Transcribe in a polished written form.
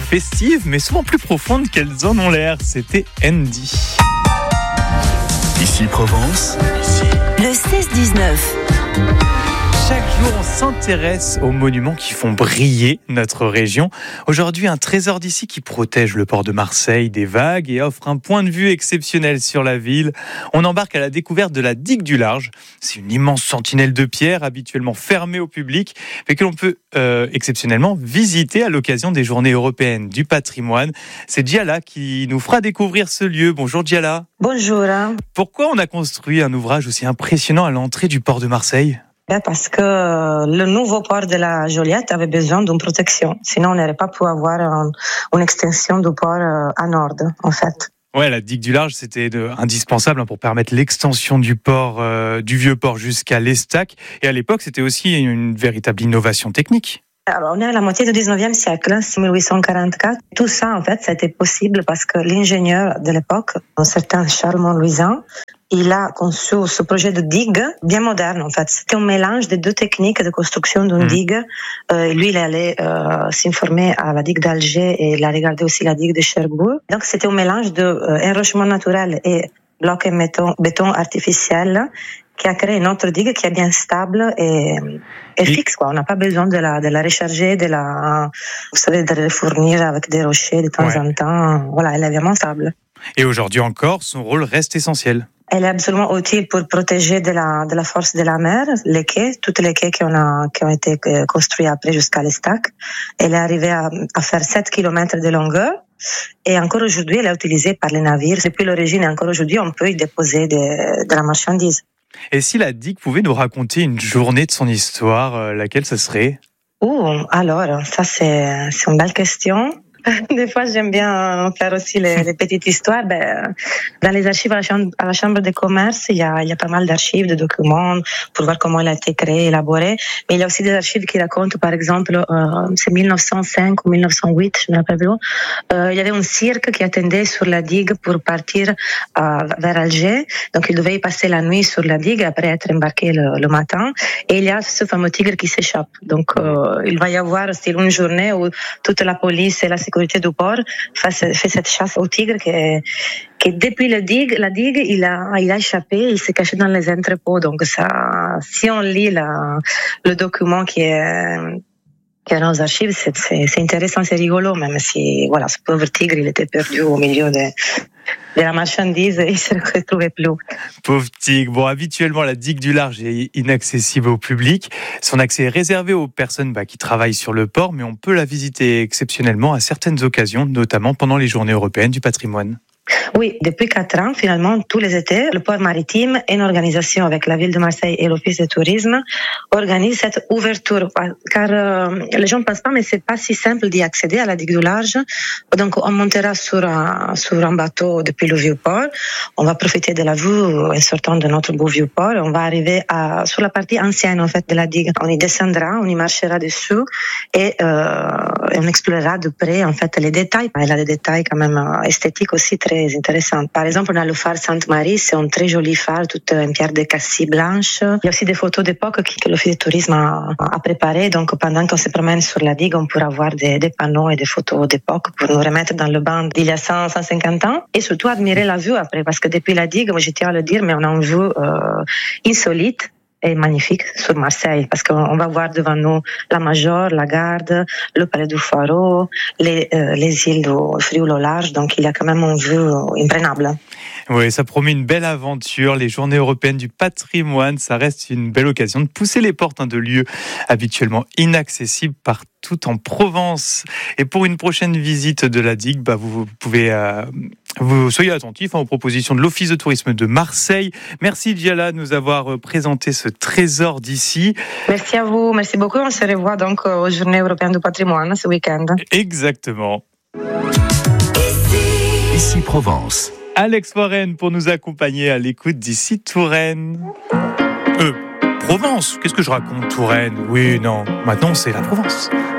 festives, mais souvent plus profondes qu'elles en ont l'air. C'était Andy. Ici Provence. Le 16-19. Chaque jour, on s'intéresse aux monuments qui font briller notre région. Aujourd'hui, un trésor d'ici qui protège le port de Marseille des vagues et offre un point de vue exceptionnel sur la ville. On embarque à la découverte de la digue du Large. C'est une immense sentinelle de pierre habituellement fermée au public, mais que l'on peut exceptionnellement visiter à l'occasion des Journées européennes du patrimoine. C'est Diala qui nous fera découvrir ce lieu. Bonjour Diala. Bonjour. Pourquoi on a construit un ouvrage aussi impressionnant à l'entrée du port de Marseille ? Parce que le nouveau port de la Joliette avait besoin d'une protection. Sinon, on n'aurait pas pu avoir une extension du port à nord, en fait. Ouais, la digue du Large, c'était indispensable pour permettre l'extension du port, du vieux port jusqu'à l'Estac. Et à l'époque, c'était aussi une véritable innovation technique. Alors, on est à la moitié du 19e siècle, 1844. Tout ça, en fait, ça a été possible parce que l'ingénieur de l'époque, un certain Charles Montluisan, il a conçu ce projet de digue bien moderne, en fait. C'était un mélange des deux techniques de construction d'une digue. Lui, il allait s'informer à la digue d'Alger et il a regardé aussi la digue de Cherbourg. Donc, c'était un mélange d'enrochement naturel et bloc et béton artificiel qui a créé une autre digue qui est bien stable et fixe, quoi. On n'a pas besoin de la recharger, de la fournir avec des rochers de temps en temps. Voilà, elle est vraiment stable. Et aujourd'hui encore, son rôle reste essentiel. Elle est absolument utile pour protéger de la force de la mer, les quais, toutes les quais qui ont été construits après jusqu'à l'Estac. Elle est arrivée à faire 7 km de longueur. Et encore aujourd'hui, elle est utilisée par les navires. Depuis l'origine, et encore aujourd'hui, on peut y déposer de la marchandise. Et si la digue pouvait nous raconter une journée de son histoire, laquelle ce serait ? Alors, ça c'est une belle question. Des fois, j'aime bien faire aussi les petites histoires. Dans les archives à la Chambre de commerce, il y a pas mal d'archives, de documents pour voir comment elle a été créée, élaborée. Mais il y a aussi des archives qui racontent, par exemple, c'est 1905 ou 1908, je ne me rappelle plus. Il y avait un cirque qui attendait sur la digue pour partir vers Alger. Donc, il devait y passer la nuit sur la digue après être embarqué le matin. Et il y a ce fameux tigre qui s'échappe. Donc, il va y avoir aussi une journée où toute la police et la sécurité du port fait cette chasse au tigre qui depuis la digue, il a échappé, il s'est caché dans les entrepôts. Donc ça, si on lit le document qui est dans nos archives, c'est intéressant, c'est rigolo, même si voilà, ce pauvre tigre, il était perdu au milieu de la marchandise et il se retrouvait plus. Pauvre tigre. Bon, habituellement, la digue du Large est inaccessible au public. Son accès est réservé aux personnes qui travaillent sur le port, mais on peut la visiter exceptionnellement à certaines occasions, notamment pendant les Journées européennes du patrimoine. Oui, depuis 4 ans, finalement, tous les étés, le port maritime et une organisation avec la ville de Marseille et l'office de tourisme organisent cette ouverture. Car les gens ne pensent pas, mais c'est pas si simple d'y accéder à la digue du Large. Donc, on montera sur un bateau depuis le vieux port. On va profiter de la vue en sortant de notre beau vieux port. On va arriver sur la partie ancienne, en fait, de la digue. On y descendra, on y marchera dessus et on explorera de près, en fait, les détails. Elle a des détails quand même esthétiques aussi très intéressant. Par exemple, on a le phare Sainte-Marie, c'est un très joli phare, tout en pierre de cassis blanche. Il y a aussi des photos d'époque que l'Office de tourisme a préparées. Donc, pendant qu'on se promène sur la digue, on pourra voir des panneaux et des photos d'époque pour nous remettre dans le bain d'il y a 150 ans. Et surtout, admirer la vue après, parce que depuis la digue, je tiens à le dire, mais on a une vue insolite et magnifique sur Marseille, parce qu'on va voir devant nous la Major, la Garde, le Palais du Faro, les îles du Frioul au large, donc il y a quand même une vue imprenable. Oui, ça promet une belle aventure. Les Journées européennes du patrimoine, ça reste une belle occasion de pousser les portes de lieux habituellement inaccessibles partout en Provence. Et pour une prochaine visite de la digue, vous pouvez vous soyez attentifs aux propositions de l'Office de tourisme de Marseille. Merci Diala de nous avoir présenté ce trésor d'ici. Merci à vous, merci beaucoup. On se revoit donc aux Journées européennes du patrimoine ce week-end. Exactement. Ici Provence. Alex Warren pour nous accompagner à l'écoute d'ici Touraine. Provence, qu'est-ce que je raconte, Touraine ? Oui, non, maintenant c'est la Provence.